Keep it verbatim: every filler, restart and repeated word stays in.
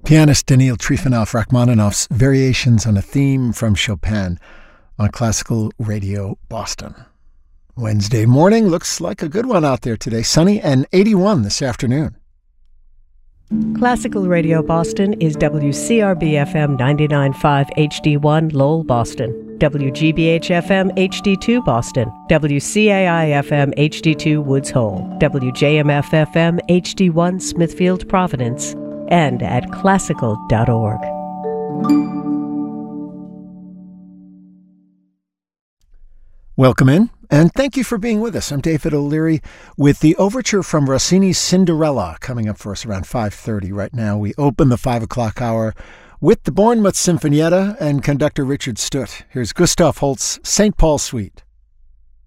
Pianist Daniil Trifonov Rachmaninoff's Variations on a Theme from Chopin on Classical Radio Boston. Wednesday morning looks like a good one out there today. Sunny and eighty-one this afternoon. Classical Radio Boston is W C R B F M ninety-nine point five H D one Lowell, Boston, W G B H F M H D two Boston, W C A I F M H D two Woods Hole, W J M F F M H D one Smithfield, Providence, and at classical dot org. Welcome in, and thank you for being with us. I'm David O'Leary with the overture from Rossini's Cinderella coming up for us around five thirty. Right now, we open the five o'clock hour with the Bournemouth Sinfonietta and conductor Richard Stutt. Here's Gustav Holst's Saint Paul Suite.